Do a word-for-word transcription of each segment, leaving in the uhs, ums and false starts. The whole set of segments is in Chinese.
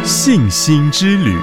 信心之旅。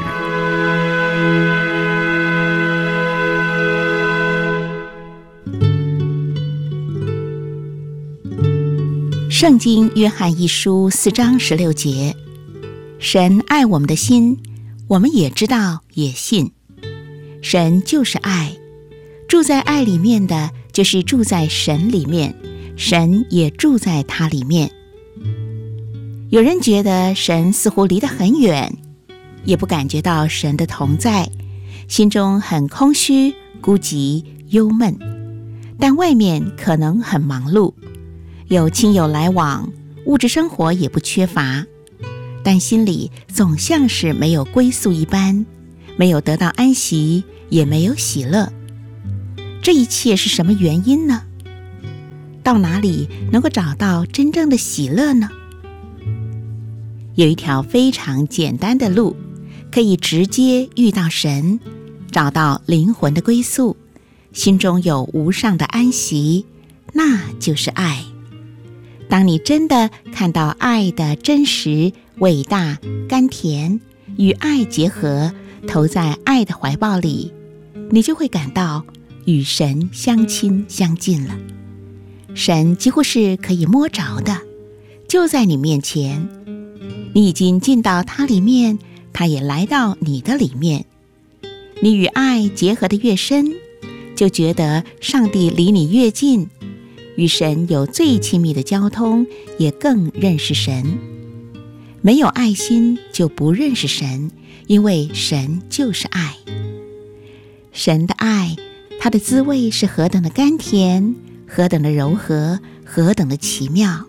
圣经约翰一书四章十六节，神爱我们的心，我们也知道也信。神就是爱，住在爱里面的就是住在神里面，神也住在他里面。有人觉得神似乎离得很远，也不感觉到神的同在，心中很空虚、孤寂、忧闷，但外面可能很忙碌，有亲友来往，物质生活也不缺乏，但心里总像是没有归宿一般，没有得到安息，也没有喜乐。这一切是什么原因呢？到哪里能够找到真正的喜乐呢？有一条非常简单的路，可以直接遇到神，找到灵魂的归宿，心中有无上的安息，那就是爱。当你真的看到爱的真实、伟大、甘甜，与爱结合，投在爱的怀抱里，你就会感到与神相亲相近了。神几乎是可以摸着的，就在你面前，你已经进到他里面，他也来到你的里面。你与爱结合的越深，就觉得上帝离你越近，与神有最亲密的交通，也更认识神。没有爱心就不认识神，因为神就是爱。神的爱，它的滋味是何等的甘甜，何等的柔和，何等的奇妙。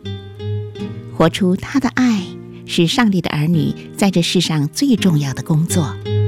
活出他的爱，是上帝的儿女在这世上最重要的工作。